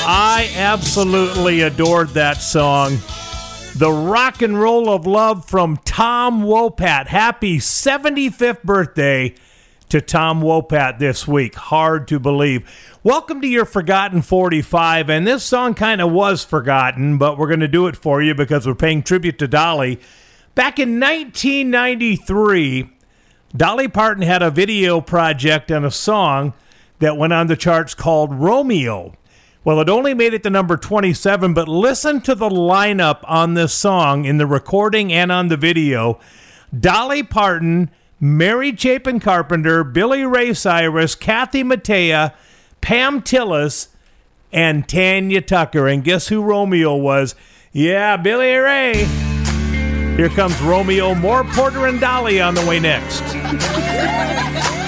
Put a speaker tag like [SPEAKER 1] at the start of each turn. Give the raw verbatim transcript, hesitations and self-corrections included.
[SPEAKER 1] I absolutely adored that song. The Rock and Roll of Love from Tom Wopat. Happy seventy-fifth birthday to Tom Wopat this week. Hard to believe. Welcome to your Forgotten forty-five, and this song kind of was forgotten, but we're going to do it for you because we're paying tribute to Dolly. Back in nineteen ninety-three, Dolly Parton had a video project and a song that went on the charts called Romeo. Well, it only made it to number twenty-seven, but listen to the lineup on this song in the recording and on the video. Dolly Parton, Mary Chapin Carpenter, Billy Ray Cyrus, Kathy Mattea, Pam Tillis, and Tanya Tucker. And guess who Romeo was? Yeah, Billy Ray. Here comes Romeo. More Porter and Dolly on the way next.